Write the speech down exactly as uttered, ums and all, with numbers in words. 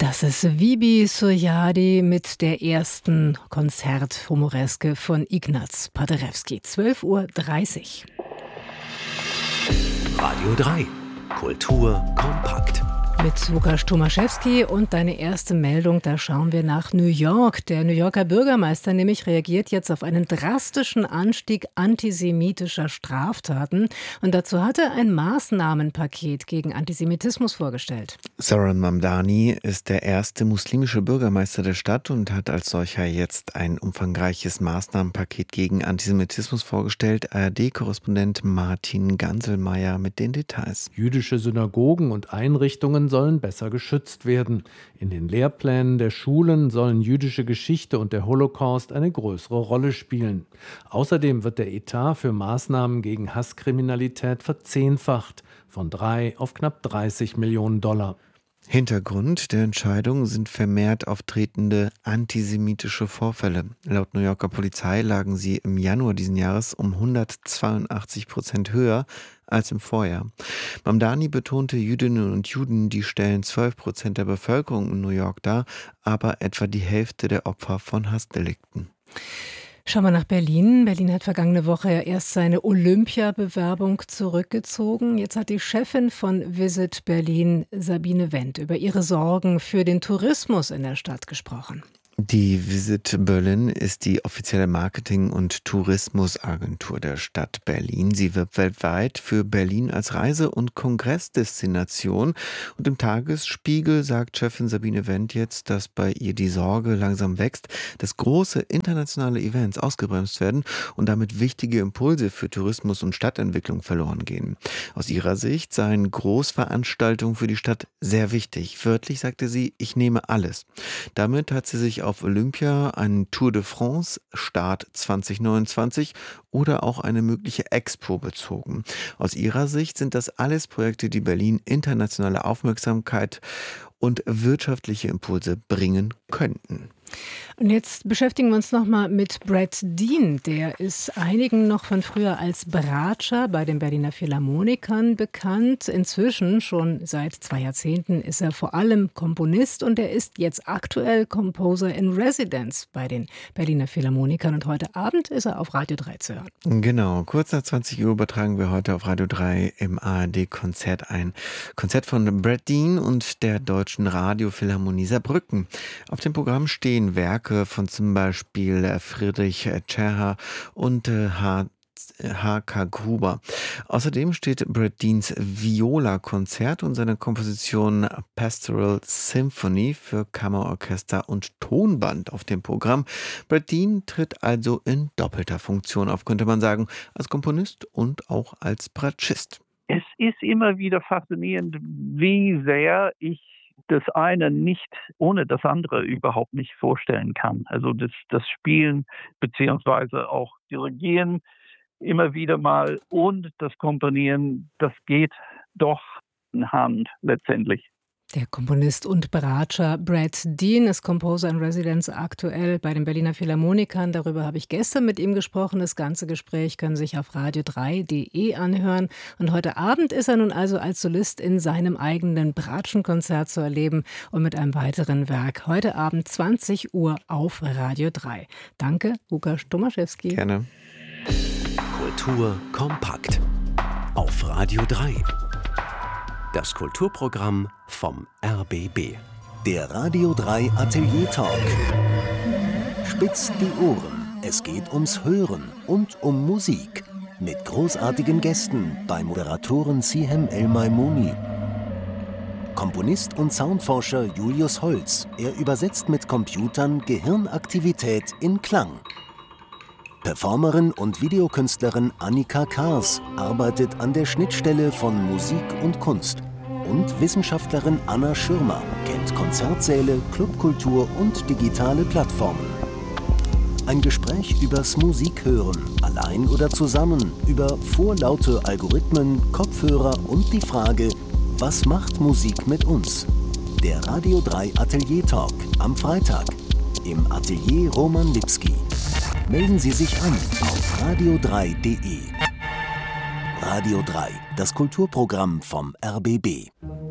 Das ist Wibi Sojadi mit der ersten Konzert-Humoreske von Ignaz Paderewski. zwölf Uhr dreißig. Radio drei. Kultur kompakt. Mit Łukasz Tomaszewski und deine erste Meldung, da schauen wir nach New York. Der New Yorker Bürgermeister nämlich reagiert jetzt auf einen drastischen Anstieg antisemitischer Straftaten. Und dazu hat er ein Maßnahmenpaket gegen Antisemitismus vorgestellt. Zoran Mamdani ist der erste muslimische Bürgermeister der Stadt und hat als solcher jetzt ein umfangreiches Maßnahmenpaket gegen Antisemitismus vorgestellt. A R D-Korrespondent Martin Ganselmeier mit den Details. Jüdische Synagogen und Einrichtungen sollen besser geschützt werden. In den Lehrplänen der Schulen sollen jüdische Geschichte und der Holocaust eine größere Rolle spielen. Außerdem wird der Etat für Maßnahmen gegen Hasskriminalität verzehnfacht, von drei auf knapp dreißig Millionen Dollar. Hintergrund der Entscheidung sind vermehrt auftretende antisemitische Vorfälle. Laut New Yorker Polizei lagen sie im Januar diesen Jahres um hundertzweiundachtzig Prozent höher als im Vorjahr. Mamdani betonte, Jüdinnen und Juden, die stellen zwölf Prozent der Bevölkerung in New York dar, aber etwa die Hälfte der Opfer von Hassdelikten. Schauen wir nach Berlin. Berlin hat vergangene Woche ja erst seine Olympiabewerbung zurückgezogen. Jetzt hat die Chefin von Visit Berlin, Sabine Wendt, über ihre Sorgen für den Tourismus in der Stadt gesprochen. Die Visit Berlin ist die offizielle Marketing- und Tourismusagentur der Stadt Berlin. Sie wirbt weltweit für Berlin als Reise- und Kongressdestination. Und im Tagesspiegel sagt Chefin Sabine Wendt jetzt, dass bei ihr die Sorge langsam wächst, dass große internationale Events ausgebremst werden und damit wichtige Impulse für Tourismus und Stadtentwicklung verloren gehen. Aus ihrer Sicht seien Großveranstaltungen für die Stadt sehr wichtig. Wörtlich sagte sie, ich nehme alles. Damit hat sie sich auf Olympia, einen Tour de France, Start zwanzig neunundzwanzig oder auch eine mögliche Expo bezogen. Aus ihrer Sicht sind das alles Projekte, die Berlin internationale Aufmerksamkeit und wirtschaftliche Impulse bringen könnten. Und jetzt beschäftigen wir uns nochmal mit Brad Dean. Der ist einigen noch von früher als Bratscher bei den Berliner Philharmonikern bekannt. Inzwischen, schon seit zwei Jahrzehnten, ist er vor allem Komponist und er ist jetzt aktuell Composer in Residence bei den Berliner Philharmonikern. Und heute Abend ist er auf Radio drei zu hören. Genau, kurz nach zwanzig Uhr übertragen wir heute auf Radio drei im A R D-Konzert ein Konzert von Brad Dean und der Deutschen Radiophilharmonie Saarbrücken. Auf dem Programm stehen Werke von zum Beispiel Friedrich Czerha und H. H.K. Gruber. Außerdem steht Brad Deans Viola-Konzert und seine Komposition Pastoral Symphony für Kammerorchester und Tonband auf dem Programm. Brad Dean tritt also in doppelter Funktion auf, könnte man sagen, als Komponist und auch als Bratschist. Es ist immer wieder faszinierend, wie sehr ich das eine nicht ohne das andere überhaupt nicht vorstellen kann. Also das, das Spielen beziehungsweise auch Dirigieren immer wieder mal und das Komponieren, das geht doch in Hand letztendlich. Der Komponist und Bratscher Brad Dean ist Composer in Residence aktuell bei den Berliner Philharmonikern. Darüber habe ich gestern mit ihm gesprochen. Das ganze Gespräch können Sie sich auf radio drei punkt de anhören. Und heute Abend ist er nun also als Solist in seinem eigenen Bratschenkonzert zu erleben und mit einem weiteren Werk. Heute Abend zwanzig Uhr auf Radio drei. Danke, Łukasz Tomaszewski. Gerne. Kultur kompakt auf Radio drei. Das Kulturprogramm vom R B B. Der Radio drei Atelier Talk. Spitzt die Ohren. Es geht ums Hören und um Musik. Mit großartigen Gästen bei Moderatorin Sihem El-Maimouni. Komponist und Soundforscher Julius Holz. Er übersetzt mit Computern Gehirnaktivität in Klang. Performerin und Videokünstlerin Annika Kars arbeitet an der Schnittstelle von Musik und Kunst. Und Wissenschaftlerin Anna Schirmer kennt Konzertsäle, Clubkultur und digitale Plattformen. Ein Gespräch übers Musikhören, allein oder zusammen, über vorlaute Algorithmen, Kopfhörer und die Frage, was macht Musik mit uns? Der Radio drei Atelier Talk am Freitag im Atelier Roman Lipski. Melden Sie sich an auf radio drei punkt de. Radio drei, das Kulturprogramm vom R B B.